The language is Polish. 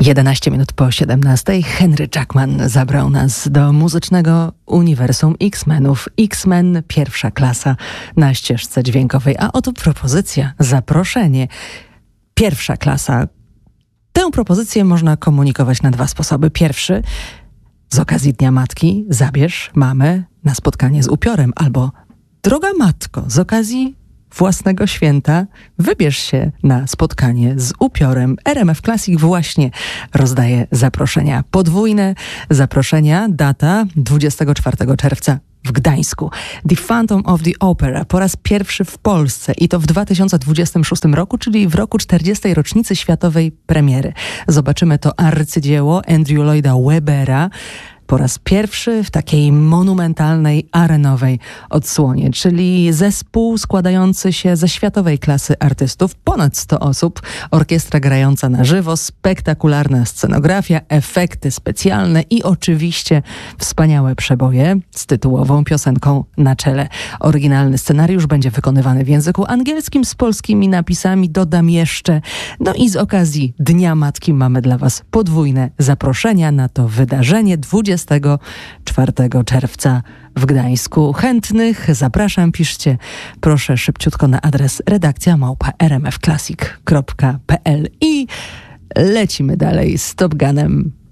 11 minut po 17 Henry Jackman zabrał nas do muzycznego uniwersum X-Menów. X-Men pierwsza klasa na ścieżce dźwiękowej. A oto propozycja, zaproszenie. Pierwsza klasa. Tę propozycję można komunikować na dwa sposoby. Pierwszy, z okazji Dnia Matki zabierz mamę na spotkanie z upiorem. Albo droga matko, z okazji własnego święta wybierz się na spotkanie z upiorem. RMF Classic właśnie rozdaje zaproszenia. Podwójne zaproszenia. Data 24 czerwca w Gdańsku. The Phantom of the Opera po raz pierwszy w Polsce i to w 2026 roku, czyli w roku 40. rocznicy światowej premiery. Zobaczymy to arcydzieło Andrew Lloyda Webbera po raz pierwszy w takiej monumentalnej, arenowej odsłonie, czyli zespół składający się ze światowej klasy artystów, ponad 100 osób, orkiestra grająca na żywo, spektakularna scenografia, efekty specjalne i oczywiście wspaniałe przeboje z tytułową piosenką na czele. Oryginalny scenariusz będzie wykonywany w języku angielskim z polskimi napisami, dodam jeszcze. No i z okazji Dnia Matki mamy dla Was podwójne zaproszenia na to wydarzenie 24 czerwca w Gdańsku. Chętnych zapraszam, piszcie proszę szybciutko na adres redakcja@rmfclassic.pl i lecimy dalej z Top Gunem